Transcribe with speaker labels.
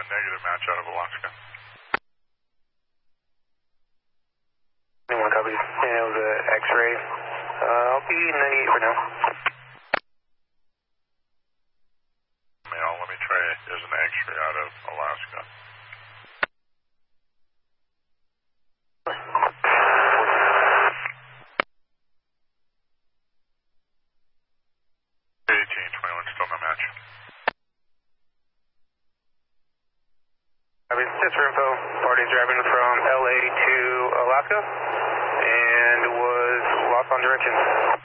Speaker 1: negative match out of Alaska.
Speaker 2: Anyone copy? And it was an X-ray. I'll be 98 for now.
Speaker 1: Let me try it as an X-ray out of Alaska. Still no match.
Speaker 2: I mean, just for info, party driving from LA to Alaska and was lost on directions.